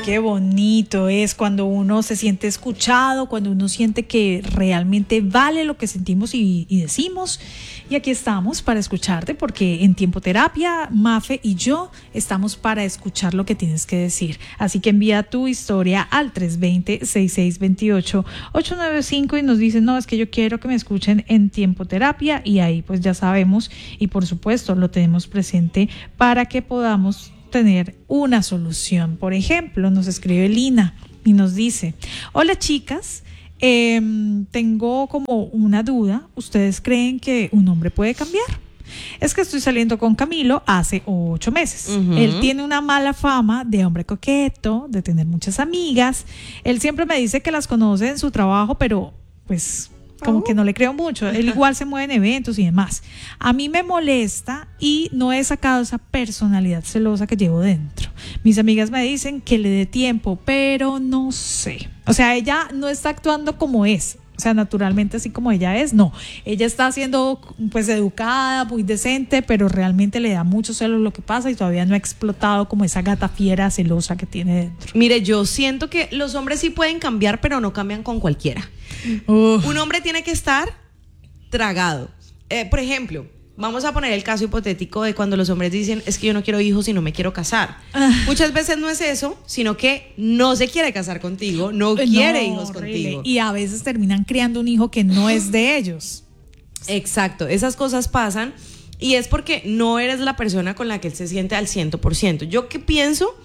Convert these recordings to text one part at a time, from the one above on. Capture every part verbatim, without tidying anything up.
qué bonito es cuando uno se siente escuchado, cuando uno siente que realmente vale lo que sentimos y, y decimos. Y aquí estamos para escucharte, porque en Tiempo Terapia, Mafe y yo estamos para escuchar lo que tienes que decir. Así que envía tu historia al tres dos cero, seis seis dos ocho, ocho nueve cinco y nos dices, no, es que yo quiero que me escuchen en Tiempo Terapia, y ahí pues ya sabemos y por supuesto lo tenemos presente para que podamos tener una solución. Por ejemplo, nos escribe Lina y nos dice, hola chicas, eh, tengo como una duda. ¿Ustedes creen que un hombre puede cambiar? Es que estoy saliendo con Camilo hace ocho meses. Uh-huh. Él tiene una mala fama de hombre coqueto, de tener muchas amigas. Él siempre me dice que las conoce en su trabajo, pero pues como que no le creo mucho. Él igual se mueve en eventos y demás. A mí me molesta y no he sacado esa personalidad celosa que llevo dentro. Mis amigas me dicen que le dé tiempo, pero no sé. O sea, ella no está actuando como es. O sea, naturalmente así como ella es, no. Ella está siendo pues educada, muy decente, pero realmente le da mucho celos lo que pasa y todavía no ha explotado como esa gata fiera celosa que tiene dentro. Mire, yo siento que los hombres sí pueden cambiar, pero no cambian con cualquiera. Uf. Un hombre tiene que estar tragado. Eh, por ejemplo, vamos a poner el caso hipotético de cuando los hombres dicen, es que yo no quiero hijos y no me quiero casar. Ah. Muchas veces no es eso, sino que no se quiere casar contigo, no quiere no, hijos horrible. Contigo. Y a veces terminan criando un hijo que no es de ellos. Exacto, esas cosas pasan y es porque no eres la persona con la que él se siente al cien por ciento. Yo que pienso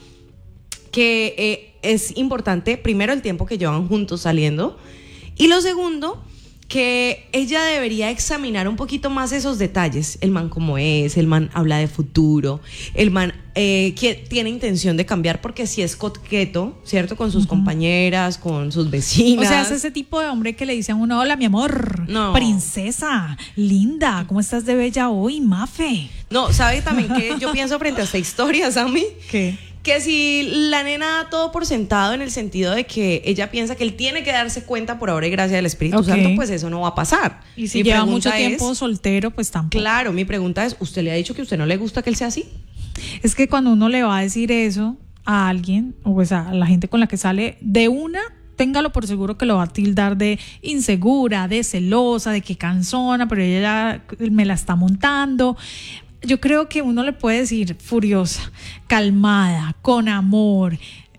que eh, es importante, primero, el tiempo que llevan juntos saliendo, y lo segundo, que ella debería examinar un poquito más esos detalles. El man cómo es, el man habla de futuro, el man eh, que tiene intención de cambiar, porque si es coqueto, ¿cierto? Con sus uh-huh. compañeras, con sus vecinas. O sea, es ese tipo de hombre que le dice a uno, hola mi amor, no. princesa, linda, ¿cómo estás de bella hoy, Mafe? No, ¿sabe también que yo pienso frente a esta historia, Sammy? ¿Qué? Que si la nena da todo por sentado, en el sentido de que ella piensa que él tiene que darse cuenta por obra y gracia del Espíritu okay. Santo, pues eso no va a pasar. Y si mi lleva mucho tiempo es, soltero, pues tampoco. Claro, mi pregunta es, ¿usted le ha dicho que a usted no le gusta que él sea así? Es que cuando uno le va a decir eso a alguien, o pues a la gente con la que sale, de una, téngalo por seguro que lo va a tildar de insegura, de celosa, de que cansona, pero ella ya me la está montando. Yo creo que uno le puede decir furiosa, calmada, con amor.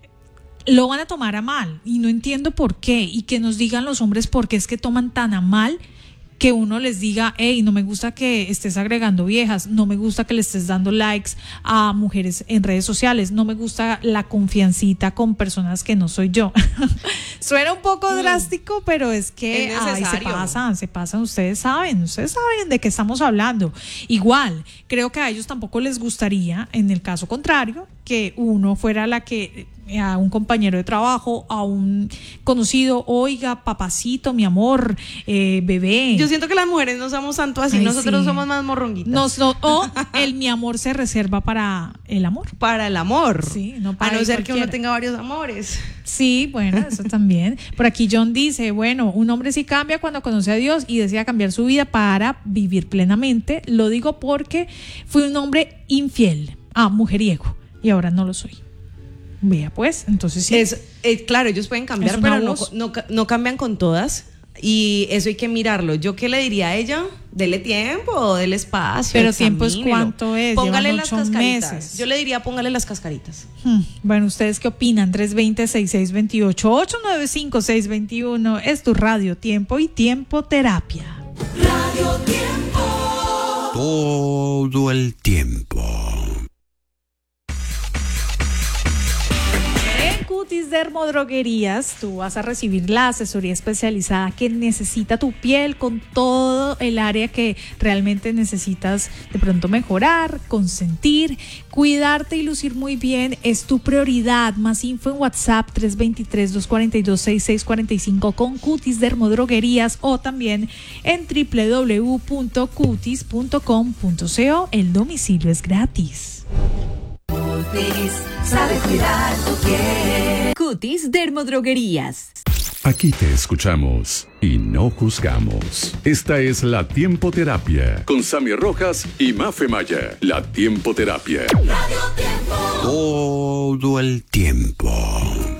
Lo van a tomar a mal y no entiendo por qué. Y que nos digan los hombres por qué es que toman tan a mal que uno les diga, hey, no me gusta que estés agregando viejas, no me gusta que le estés dando likes a mujeres en redes sociales, no me gusta la confiancita con personas que no soy yo. Suena un poco mm. drástico, pero es que es ay, se pasan, se pasan, ustedes saben, ustedes saben de qué estamos hablando. Igual, creo que a ellos tampoco les gustaría, en el caso contrario, que uno fuera la que a un compañero de trabajo, a un conocido, oiga, papacito, mi amor, eh, bebé. Yo siento que las mujeres no somos tanto así, ay, nosotros sí. somos más morronguitas. Nos, no, o el mi amor se reserva para el amor. Para el amor. Sí, no para a no ser cualquiera. Que uno tenga varios amores. Sí, bueno, eso también. Por aquí John dice, bueno, un hombre sí cambia cuando conoce a Dios y desea cambiar su vida para vivir plenamente. Lo digo porque fui un hombre infiel, ah, mujeriego, y ahora no lo soy. Vea pues, entonces sí. Es, eh, claro, ellos pueden cambiar, pero no, no, no cambian con todas. Y eso hay que mirarlo. ¿Yo qué le diría a ella? Dele tiempo, dele espacio. Pero tiempo es cuánto es. Póngale las cascaritas. Meses. Yo le diría, póngale las cascaritas. Hmm. Bueno, ¿ustedes qué opinan? tres dos cero, seis seis dos ocho, ocho nueve cinco, seis dos uno es tu Radio Tiempo y Tiempo Terapia. Radio Tiempo. Todo el tiempo. Cutis Dermodroguerías, tú vas a recibir la asesoría especializada que necesita tu piel, con todo el área que realmente necesitas de pronto mejorar, consentir, cuidarte y lucir muy bien es tu prioridad. Más info en WhatsApp tres dos tres, dos cuatro dos, seis seis cuatro cinco con Cutis Dermodroguerías, o también en doble u doble u doble u punto cutis punto com punto co. El domicilio es gratis. Cutis sabe cuidar tu piel. Cutis Dermodroguerías. Aquí te escuchamos y no juzgamos. Esta es la Tiempoterapia con Sammy Rojas y Mafe Maya. La Tiempoterapia. Todo el tiempo.